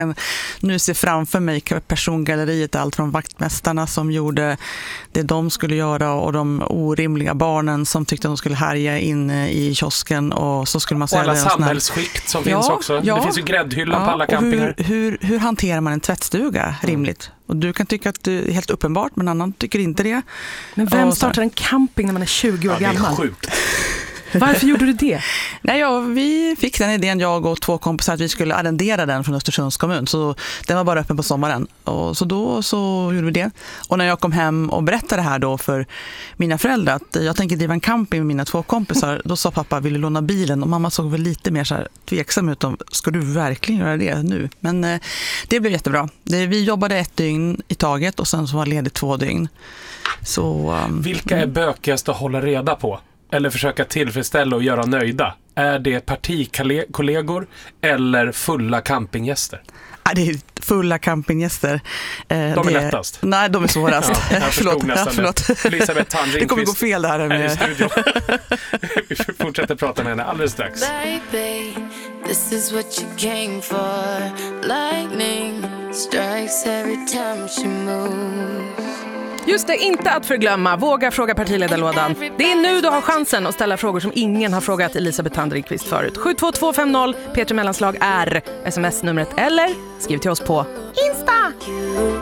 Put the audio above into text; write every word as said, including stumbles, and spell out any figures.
Nu ser framför mig persongalleriet, allt från vaktmästarna som gjorde det de skulle göra och de orimliga barnen som tyckte att de skulle härja in i kiosken och så skulle man säga. Och alla samhällsskikt som ja, finns också. Ja. Det finns ju gräddhylla ja, på alla campingar. Hur, hur, hur hanterar man en tvättstuga rimligt? Mm. Och du kan tycka att det är helt uppenbart, men annan tycker inte det. Men vem startar en camping när man är tjugo år ja, gammal? Det är sjukt. Varför gjorde du det? Nej, ja, vi fick den idén, jag och två kompisar, att vi skulle arrendera den från Östersunds kommun. Så den var bara öppen på sommaren. Och så då så gjorde vi det. Och när jag kom hem och berättade det här då för mina föräldrar att jag tänker driva en camping med mina två kompisar, då sa pappa, vill du låna bilen? Och mamma såg väl lite mer så här tveksam ut om, ska du verkligen göra det nu? Men eh, det blev jättebra. Det, vi jobbade ett dygn i taget och sen så var ledigt två dygn. Så, um, Vilka är bökigast att hålla reda på? Eller försöka tillfredsställa och göra nöjda? Är det partikollegor eller fulla campinggäster? Ja, det är fulla campinggäster. De är det, lättast. Nej, de är svårast. Ja, jag förlåt, nästan ja, förlåt. Elisabeth Tandring. Det kommer gå fel det här med. Här i studion. Vi fortsätter prata med henne alldeles strax. Baby, this is what you came for. Lightning strikes every time she moves. Just det, inte att förglömma. Våga fråga partiledarlådan. Det är nu du har chansen att ställa frågor som ingen har frågat Elisabeth Tandringqvist förut. sju två två fem noll, P tre Mellanslag är sms-numret eller skriv till oss på Insta.